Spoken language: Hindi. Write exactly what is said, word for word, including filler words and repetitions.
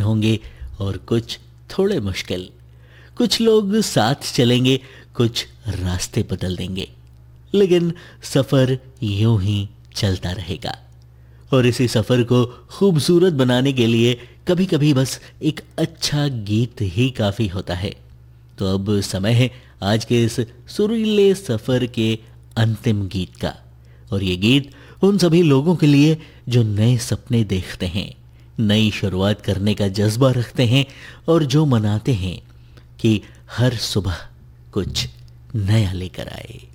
होंगे और कुछ थोड़े मुश्किल। कुछ लोग साथ चलेंगे, कुछ रास्ते बदल देंगे, लेकिन सफ़र यूं ही चलता रहेगा। और इसी सफ़र को खूबसूरत बनाने के लिए कभी कभी बस एक अच्छा गीत ही काफ़ी होता है। तो अब समय है आज के इस सुरीले सफ़र के अंतिम गीत का। और ये गीत उन सभी लोगों के लिए जो नए सपने देखते हैं, नई शुरुआत करने का जज्बा रखते हैं और जो मनाते हैं कि हर सुबह कुछ नया लेकर आए।